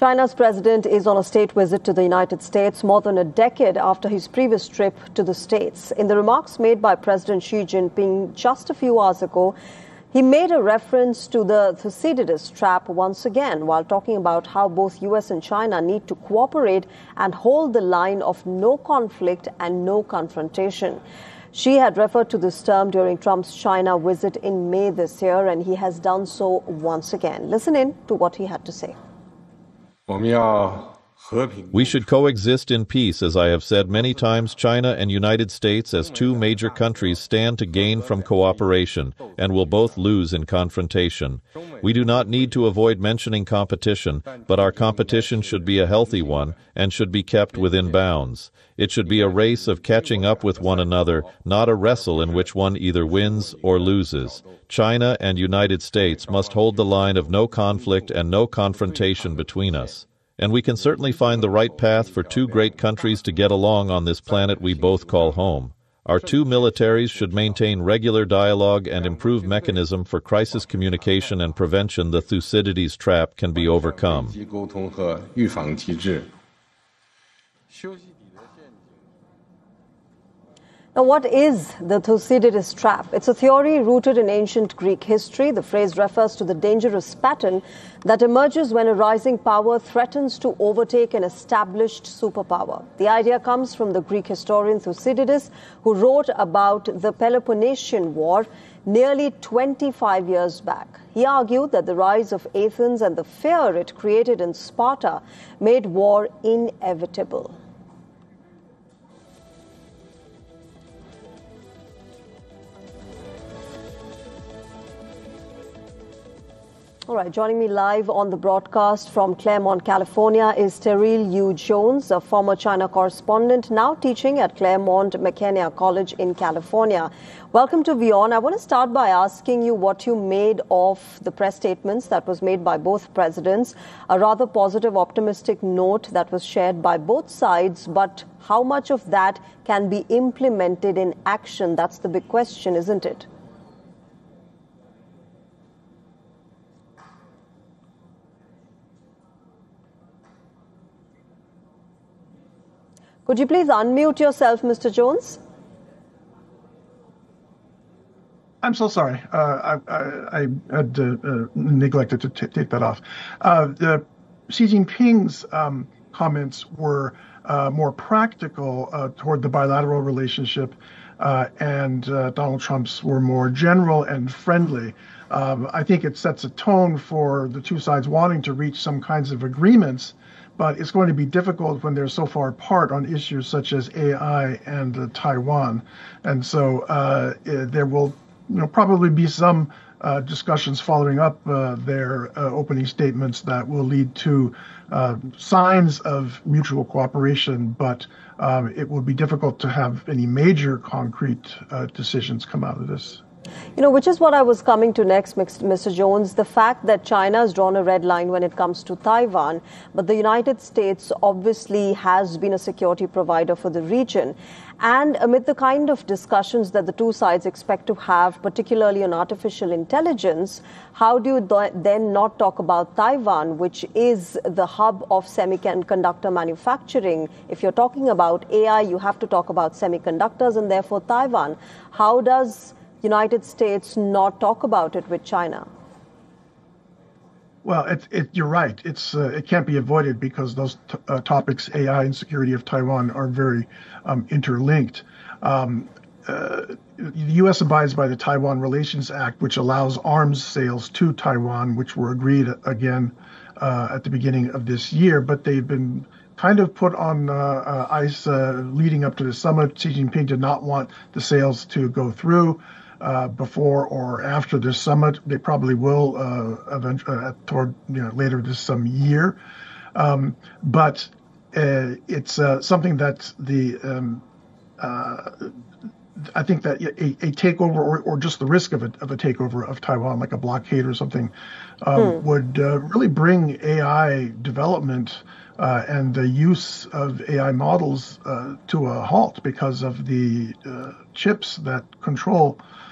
China's president is on a state visit to the United States more than a decade after his previous trip to the States. In the remarks made by President Xi Jinping just a few hours ago, he made a reference to the Thucydides trap once again, while talking about how both US and China need to cooperate and hold the line of no conflict and no confrontation. Xi had referred to this term during Trump's China visit in May this year, and he has done so once again. Listen in to what he had to say. We should coexist in peace. As I have said many times, China and United States as two major countries stand to gain from cooperation and will both lose in confrontation. We do not need to avoid mentioning competition, but our competition should be a healthy one and should be kept within bounds. It should be a race of catching up with one another, not a wrestle in which one either wins or loses. China and United States must hold the line of no conflict and no confrontation between us. And we can certainly find the right path for two great countries to get along on this planet we both call home. Our two militaries should maintain regular dialogue and improve mechanism for crisis communication and prevention. The Thucydides trap can be overcome. Now, what is the Thucydides trap? It's a theory rooted in ancient Greek history. The phrase refers to the dangerous pattern that emerges when a rising power threatens to overtake an established superpower. The idea comes from the Greek historian Thucydides, who wrote about the Peloponnesian War nearly 25 years back. He argued that the rise of Athens and the fear it created in Sparta made war inevitable. All right, joining me live on the broadcast from Claremont, California is Terrell Yu Jones, a former China correspondent, now teaching at Claremont McKenna College in California. Welcome to WION. I want to start by asking you what you made of the press statements that was made by both presidents, a rather positive, optimistic note that was shared by both sides, but how much of that can be implemented in action? That's the big question, isn't it? Could you please unmute yourself, Mr. Jones? I'm so sorry. I had neglected to take that off. Xi Jinping's comments were more practical toward the bilateral relationship, and Donald Trump's were more general and friendly. I think it sets a tone for the two sides wanting to reach some kinds of agreements, but it's going to be difficult when they're so far apart on issues such as AI and Taiwan. And so there will probably be some discussions following up their opening statements that will lead to signs of mutual cooperation, but it will be difficult to have any major concrete decisions come out of this. Which is what I was coming to next, Mr. Jones, the fact that China has drawn a red line when it comes to Taiwan, but the United States obviously has been a security provider for the region. And amid the kind of discussions that the two sides expect to have, particularly on artificial intelligence, how do you then not talk about Taiwan, which is the hub of semiconductor manufacturing? If you're talking about AI, you have to talk about semiconductors and therefore Taiwan. How does United States not talk about it with China? Well, you're right. It can't be avoided because those topics, AI and security of Taiwan, are very interlinked. The U.S. abides by the Taiwan Relations Act, which allows arms sales to Taiwan, which were agreed again at the beginning of this year, but they've been kind of put on ice leading up to the summit. Xi Jinping did not want the sales to go through before or after this summit. They probably will toward later this year. But it's something that I think that a takeover or just the risk of a takeover of Taiwan, like a blockade or something, would really bring AI development and the use of AI models to a halt because of the chips that control